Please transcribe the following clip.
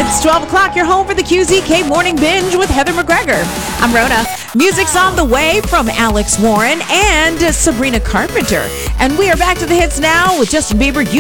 It's 12 o'clock. You're home for the QZK Morning Binge with Heather McGregor. I'm Rhoda. Music's on the way from Alex Warren and Sabrina Carpenter. And we are back to the hits now with Justin Bieber.